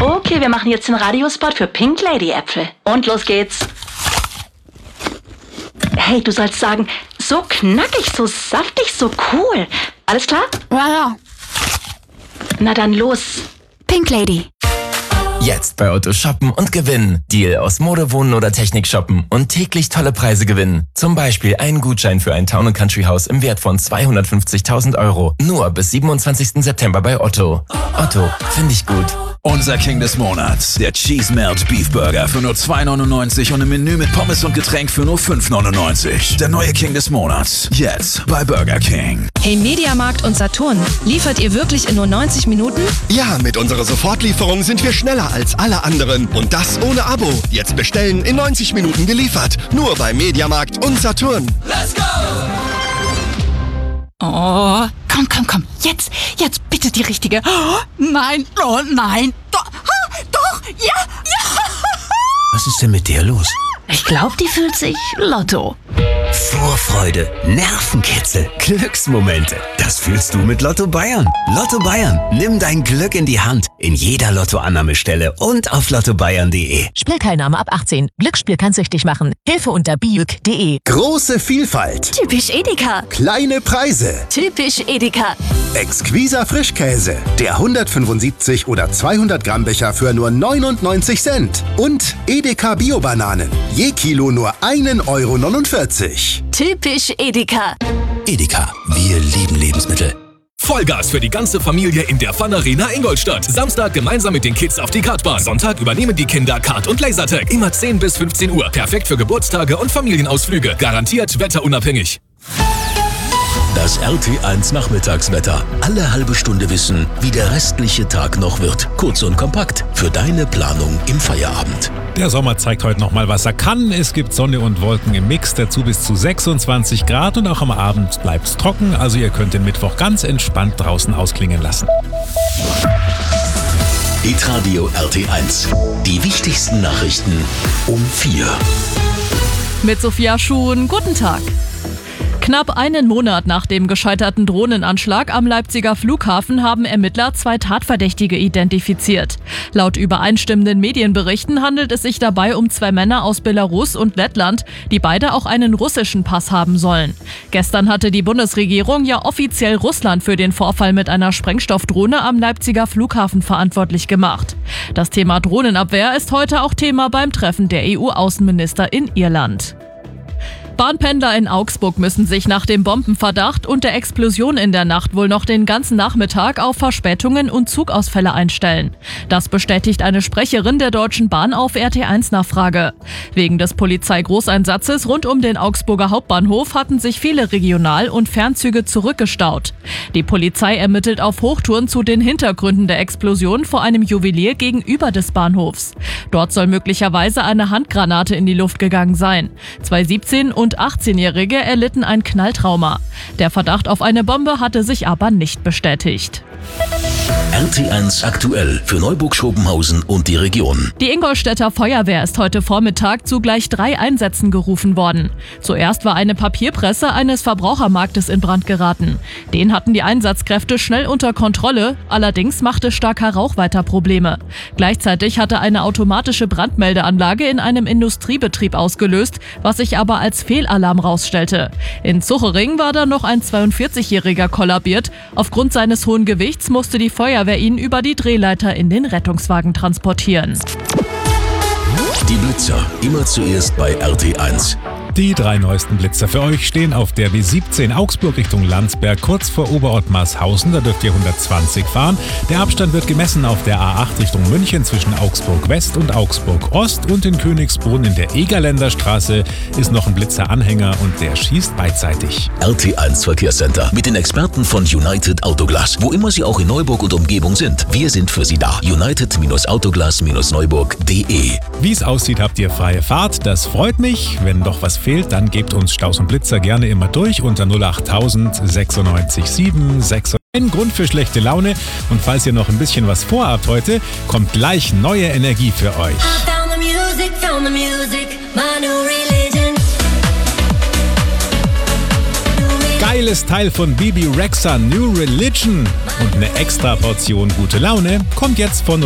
Okay, wir machen jetzt den Radiospot für Pink Lady Äpfel. Und los geht's. Hey, du sollst sagen, so knackig, so saftig, so cool. Alles klar? Ja. Na dann los. Pink Lady. Jetzt bei Otto shoppen und gewinnen. Deal aus Mode, Wohnen oder Technik shoppen und täglich tolle Preise gewinnen. Zum Beispiel einen Gutschein für ein Town & Country Haus im Wert von 250.000 €. Nur bis 27. September bei Otto. Otto, finde ich gut. Unser King des Monats, der Cheese Melt Beef Burger für nur 2,99 und ein Menü mit Pommes und Getränk für nur 5,99. Der neue King des Monats, jetzt bei Burger King. Hey Mediamarkt und Saturn, liefert ihr wirklich in nur 90 Minuten? Ja, mit unserer Sofortlieferung sind wir schneller als alle anderen. Und das ohne Abo. Jetzt bestellen, in 90 Minuten geliefert. Nur bei Mediamarkt und Saturn. Let's go! Oh, komm. Jetzt bitte die richtige. Oh, nein. Doch, ja. Was ist denn mit der los? Ich glaube, die fühlt sich Lotto. Vorfreude, Nervenkitzel, Glücksmomente. Das fühlst du mit Lotto Bayern. Lotto Bayern, nimm dein Glück in die Hand. In jeder Lottoannahmestelle und auf lottobayern.de. Spielteilnahme ab 18. Glücksspiel kann süchtig machen. Hilfe unter biuk.de. Große Vielfalt. Typisch Edeka. Kleine Preise. Typisch Edeka. Exquiser Frischkäse. Der 175 oder 200 Gramm Becher für nur 99 Cent. Und Edeka Bio-Bananen. Je Kilo nur 1,49 €. Typisch Edeka. Edeka, wir lieben Lebensmittel. Vollgas für die ganze Familie in der Fun Arena Ingolstadt. Samstag gemeinsam mit den Kids auf die Kartbahn. Sonntag übernehmen die Kinder Kart und Lasertag. Immer 10 bis 15 Uhr. Perfekt für Geburtstage und Familienausflüge. Garantiert wetterunabhängig. Das RT1 Nachmittagswetter. Alle halbe Stunde wissen, wie der restliche Tag noch wird. Kurz und kompakt für deine Planung im Feierabend. Der Sommer zeigt heute nochmal, was er kann. Es gibt Sonne und Wolken im Mix, dazu bis zu 26 Grad und auch am Abend bleibt es trocken. Also ihr könnt den Mittwoch ganz entspannt draußen ausklingen lassen. Hitradio RT1. Die wichtigsten Nachrichten um 4. Mit Sophia Schuhn, guten Tag. Knapp einen Monat nach dem gescheiterten Drohnenanschlag am Leipziger Flughafen haben Ermittler 2 Tatverdächtige identifiziert. Laut übereinstimmenden Medienberichten handelt es sich dabei um 2 Männer aus Belarus und Lettland, die beide auch einen russischen Pass haben sollen. Gestern hatte die Bundesregierung ja offiziell Russland für den Vorfall mit einer Sprengstoffdrohne am Leipziger Flughafen verantwortlich gemacht. Das Thema Drohnenabwehr ist heute auch Thema beim Treffen der EU-Außenminister in Irland. Bahnpendler in Augsburg müssen sich nach dem Bombenverdacht und der Explosion in der Nacht wohl noch den ganzen Nachmittag auf Verspätungen und Zugausfälle einstellen. Das bestätigt eine Sprecherin der Deutschen Bahn auf RT1-Nachfrage. Wegen des Polizeigroßeinsatzes rund um den Augsburger Hauptbahnhof hatten sich viele Regional- und Fernzüge zurückgestaut. Die Polizei ermittelt auf Hochtouren zu den Hintergründen der Explosion vor einem Juwelier gegenüber des Bahnhofs. Dort soll möglicherweise eine Handgranate in die Luft gegangen sein. 2 17- und 18-Jährige erlitten ein Knalltrauma. Der Verdacht auf eine Bombe hatte sich aber nicht bestätigt. RT1 aktuell für Neuburg-Schopenhausen und die Region. Die Ingolstädter Feuerwehr ist heute Vormittag zu gleich 3 Einsätzen gerufen worden. Zuerst war eine Papierpresse eines Verbrauchermarktes in Brand geraten. Den hatten die Einsatzkräfte schnell unter Kontrolle, allerdings machte starker Rauch weiter Probleme. Gleichzeitig hatte eine automatische Brandmeldeanlage in einem Industriebetrieb ausgelöst, was sich aber als Fehlalarm rausstellte. In Zuchering war dann noch ein 42-Jähriger kollabiert. Aufgrund seines hohen Gewichts musste die Feuerwehr ihn über die Drehleiter in den Rettungswagen transportieren. Die Blitzer, immer zuerst bei RT1. Die 3 neuesten Blitzer für euch stehen auf der B17 Augsburg Richtung Landsberg, kurz vor Oberott-Marshausen. Da dürft ihr 120 fahren. Der Abstand wird gemessen auf der A8 Richtung München zwischen Augsburg West und Augsburg Ost. Und in Königsbrunn in der Egerländer Straße ist noch ein Blitzeranhänger und der schießt beidseitig. RT1 Verkehrscenter mit den Experten von United Autoglas. Wo immer Sie auch in Neuburg und Umgebung sind, wir sind für Sie da. United-Autoglas-Neuburg.de. Wie es aussieht, habt ihr freie Fahrt. Das freut mich. Wenn doch was fehlt, dann gebt uns Staus und Blitzer gerne immer durch unter 08000 96 7 6. Ein Grund für schlechte Laune. Und falls ihr noch ein bisschen was vorhabt heute, kommt gleich neue Energie für euch. Geiles Teil von Bibi Rexha, New Religion. Und eine extra Portion gute Laune kommt jetzt von